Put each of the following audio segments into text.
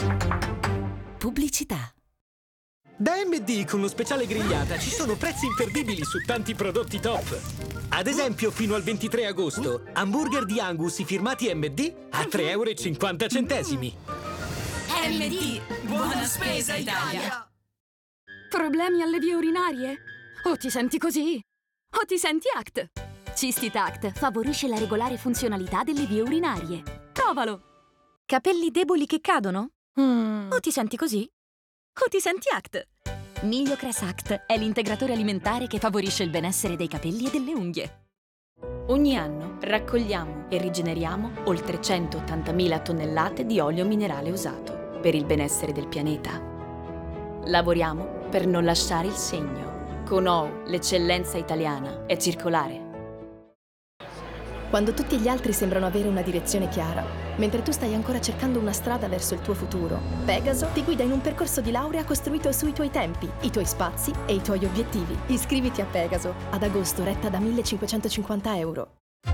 Pubblicità. Da MD con lo speciale grigliata ci sono prezzi imperdibili su tanti prodotti top. Ad esempio, fino al 23 agosto, hamburger di Angus firmati MD a 3,50 €. MD, buona spesa Italia! Problemi alle vie urinarie? O ti senti così? O ti senti ACT? Cistitact favorisce la regolare funzionalità delle vie urinarie. Provalo! Capelli deboli che cadono? O ti senti così? O ti senti ACT? Migliocress Act è l'integratore alimentare che favorisce il benessere dei capelli e delle unghie. Ogni anno raccogliamo e rigeneriamo oltre 180.000 tonnellate di olio minerale usato per il benessere del pianeta. Lavoriamo per non lasciare il segno. Con OU l'eccellenza italiana è circolare. Quando tutti gli altri sembrano avere una direzione chiara, mentre tu stai ancora cercando una strada verso il tuo futuro, Pegaso ti guida in un percorso di laurea costruito sui tuoi tempi, i tuoi spazi e i tuoi obiettivi. Iscriviti a Pegaso, ad agosto retta da 1.550 €.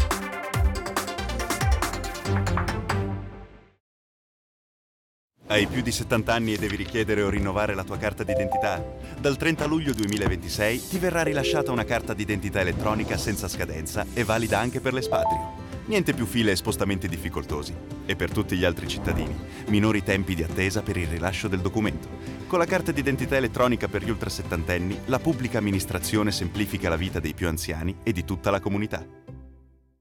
Hai più di 70 anni e devi richiedere o rinnovare la tua carta d'identità? Dal 30 luglio 2026 ti verrà rilasciata una carta d'identità elettronica senza scadenza e valida anche per l'espatrio. Niente più file e spostamenti difficoltosi. E per tutti gli altri cittadini, minori tempi di attesa per il rilascio del documento. Con la carta d'identità elettronica per gli ultrasettantenni, la pubblica amministrazione semplifica la vita dei più anziani e di tutta la comunità.